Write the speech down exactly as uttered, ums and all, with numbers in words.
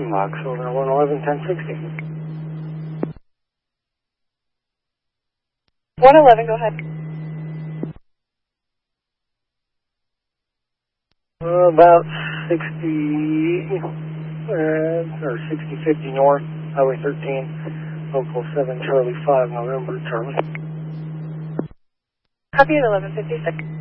Box, over one eleven, ten sixty. one eleven, go ahead. Uh, about sixty, uh, or sixty fifty north, Highway thirteen, local seven Charlie five, November Charlie. Copy at eleven fifty-six.